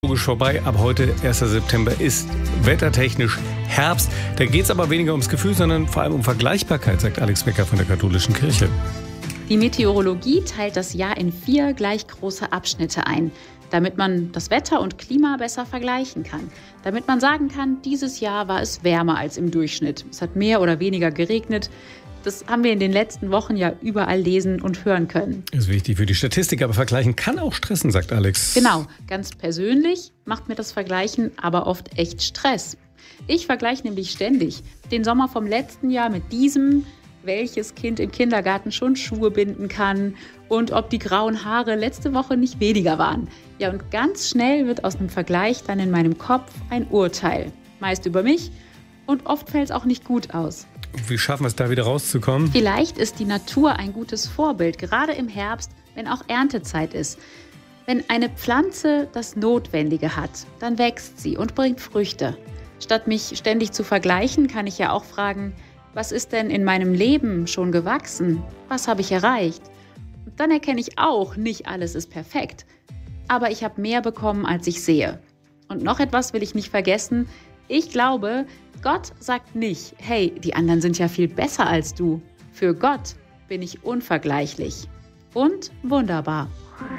chronologisch vorbei. Ab heute, 1. September, ist wettertechnisch Herbst. Da geht es aber weniger ums Gefühl, sondern vor allem um Vergleichbarkeit, sagt Alex Becker von der Katholischen Kirche. Die Meteorologie teilt das Jahr in 4 gleich große Abschnitte ein, damit man das Wetter und Klima besser vergleichen kann. Damit man sagen kann, dieses Jahr war es wärmer als im Durchschnitt. Es hat mehr oder weniger geregnet. Das haben wir in den letzten Wochen ja überall lesen und hören können. Das ist wichtig für die Statistik, aber vergleichen kann auch stressen, sagt Alex. Genau, ganz persönlich macht mir das Vergleichen aber oft echt Stress. Ich vergleiche nämlich ständig den Sommer vom letzten Jahr mit diesem, welches Kind im Kindergarten schon Schuhe binden kann und ob die grauen Haare letzte Woche nicht weniger waren. Ja, und ganz schnell wird aus einem Vergleich dann in meinem Kopf ein Urteil. Meist über mich und oft fällt es auch nicht gut aus. Wie schaffen wir es, da wieder rauszukommen? Vielleicht ist die Natur ein gutes Vorbild, gerade im Herbst, wenn auch Erntezeit ist. Wenn eine Pflanze das Notwendige hat, dann wächst sie und bringt Früchte. Statt mich ständig zu vergleichen, kann ich ja auch fragen, was ist denn in meinem Leben schon gewachsen? Was habe ich erreicht? Und dann erkenne ich auch, nicht alles ist perfekt. Aber ich habe mehr bekommen, als ich sehe. Und noch etwas will ich nicht vergessen. Ich glaube, Gott sagt nicht, hey, die anderen sind ja viel besser als du. Für Gott bin ich unvergleichlich und wunderbar.